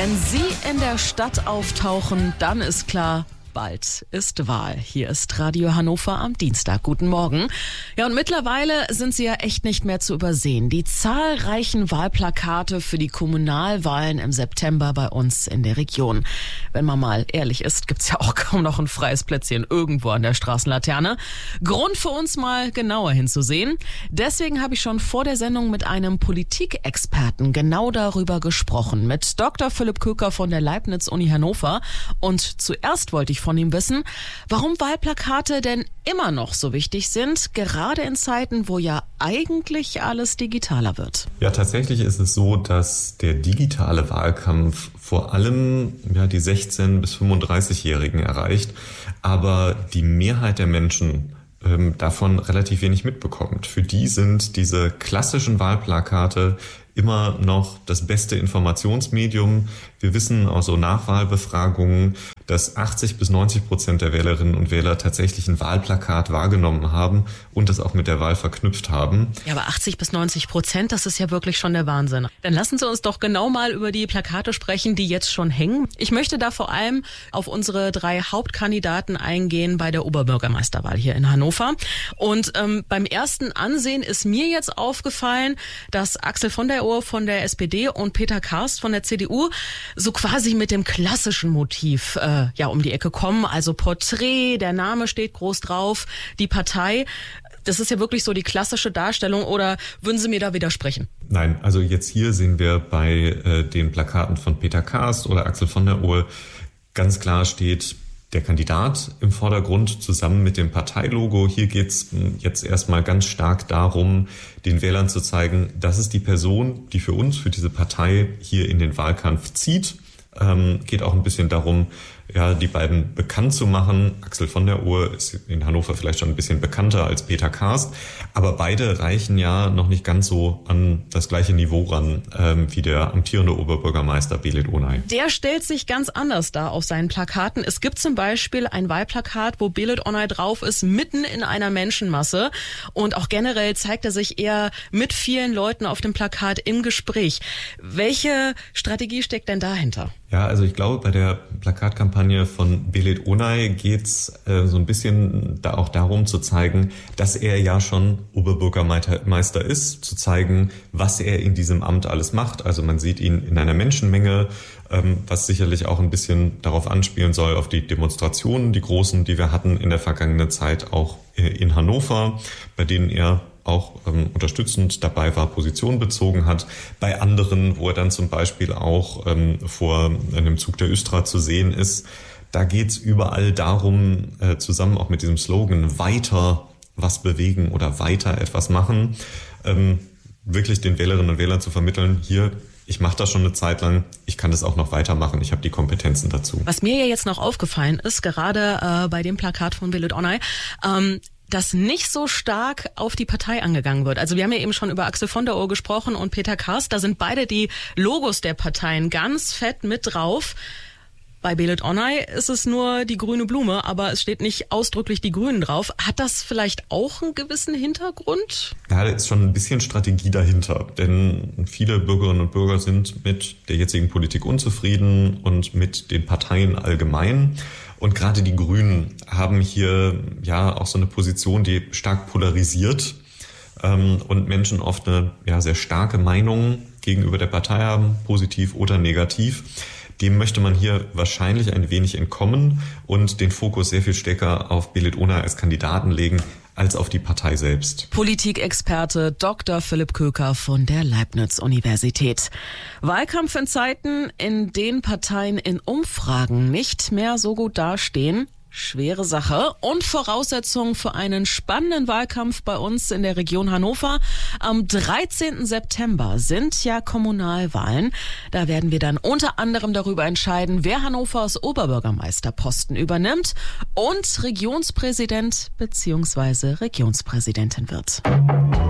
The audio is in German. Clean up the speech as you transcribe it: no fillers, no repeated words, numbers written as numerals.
Wenn Sie in der Stadt auftauchen, dann ist klar, bald ist Wahl. Hier ist Radio Hannover am Dienstag. Guten Morgen. Ja, und mittlerweile sind sie ja echt nicht mehr zu übersehen. Die zahlreichen Wahlplakate für die Kommunalwahlen im September bei uns in der Region. Wenn man mal ehrlich ist, gibt's ja auch kaum noch ein freies Plätzchen irgendwo an der Straßenlaterne. Grund für uns mal genauer hinzusehen. Deswegen habe ich schon vor der Sendung mit einem Politikexperten genau darüber gesprochen. Mit Dr. Philipp Köker von der Leibniz-Uni Hannover. Und zuerst wollte ich von ihm wissen, warum Wahlplakate denn immer noch so wichtig sind, gerade in Zeiten, wo ja eigentlich alles digitaler wird. Ja, tatsächlich ist es so, dass der digitale Wahlkampf vor allem die 16- bis 35-Jährigen erreicht, aber die Mehrheit der Menschen davon relativ wenig mitbekommt. Für die sind diese klassischen Wahlplakate immer noch das beste Informationsmedium. Wir wissen aus so Nachwahlbefragungen, dass 80 bis 90% der Wählerinnen und Wähler tatsächlich ein Wahlplakat wahrgenommen haben und das auch mit der Wahl verknüpft haben. Ja, aber 80 bis 90%, das ist ja wirklich schon der Wahnsinn. Dann lassen Sie uns doch genau mal über die Plakate sprechen, die jetzt schon hängen. Ich möchte da vor allem auf unsere 3 Hauptkandidaten eingehen bei der Oberbürgermeisterwahl hier in Hannover. Und beim ersten Ansehen ist mir jetzt aufgefallen, dass Axel von der Ohr von der SPD und Peter Karst von der CDU so quasi mit dem klassischen Motiv um die Ecke kommen. Also Porträt, der Name steht groß drauf, die Partei. Das ist ja wirklich so die klassische Darstellung, oder würden Sie mir da widersprechen? Nein, also jetzt hier sehen wir bei den Plakaten von Peter Karst oder Axel von der Ohr ganz klar steht der Kandidat im Vordergrund zusammen mit dem Parteilogo. Hier geht's jetzt erstmal ganz stark darum, den Wählern zu zeigen, das ist die Person, die für uns, für diese Partei hier in den Wahlkampf zieht. Geht auch ein bisschen darum, die beiden bekannt zu machen. Axel von der Ohr ist in Hannover vielleicht schon ein bisschen bekannter als Peter Karst, aber beide reichen ja noch nicht ganz so an das gleiche Niveau ran wie der amtierende Oberbürgermeister Belit Onay. Der stellt sich ganz anders dar auf seinen Plakaten. Es gibt zum Beispiel ein Wahlplakat, wo Belit Onay drauf ist, mitten in einer Menschenmasse, und auch generell zeigt er sich eher mit vielen Leuten auf dem Plakat im Gespräch. Welche Strategie steckt denn dahinter? Ja, also ich glaube, bei der Plakatkampagne von Belit Onay geht's so ein bisschen da auch darum zu zeigen, dass er ja schon Oberbürgermeister ist, zu zeigen, was er in diesem Amt alles macht. Also man sieht ihn in einer Menschenmenge, was sicherlich auch ein bisschen darauf anspielen soll, auf die Demonstrationen, die großen, die wir hatten in der vergangenen Zeit auch in Hannover, bei denen er auch unterstützend dabei war, Position bezogen hat. Bei anderen, wo er dann zum Beispiel auch vor einem Zug der Östra zu sehen ist, da geht's überall darum, zusammen auch mit diesem Slogan, weiter was bewegen oder weiter etwas machen, wirklich den Wählerinnen und Wählern zu vermitteln, hier, ich mache das schon eine Zeit lang, ich kann das auch noch weitermachen, ich habe die Kompetenzen dazu. Was mir ja jetzt noch aufgefallen ist, gerade bei dem Plakat von Belit Onay, dass nicht so stark auf die Partei angegangen wird. Also wir haben ja eben schon über Axel von der Ohr gesprochen und Peter Karst, da sind beide die Logos der Parteien ganz fett mit drauf. Bei Belit Onay ist es nur die grüne Blume, aber es steht nicht ausdrücklich die Grünen drauf. Hat das vielleicht auch einen gewissen Hintergrund? Ja, da ist schon ein bisschen Strategie dahinter, denn viele Bürgerinnen und Bürger sind mit der jetzigen Politik unzufrieden und mit den Parteien allgemein. Und gerade die Grünen haben hier auch so eine Position, die stark polarisiert und Menschen oft eine sehr starke Meinung gegenüber der Partei haben, positiv oder negativ. Dem möchte man hier wahrscheinlich ein wenig entkommen und den Fokus sehr viel stärker auf Belit Onay als Kandidaten legen, als auf die Partei selbst. Politikexperte Dr. Philipp Köker von der Leibniz-Universität. Wahlkampf in Zeiten, in denen Parteien in Umfragen nicht mehr so gut dastehen. Schwere Sache und Voraussetzungen für einen spannenden Wahlkampf bei uns in der Region Hannover. Am 13. September sind ja Kommunalwahlen. Da werden wir dann unter anderem darüber entscheiden, wer Hannovers Oberbürgermeisterposten übernimmt und Regionspräsident bzw. Regionspräsidentin wird.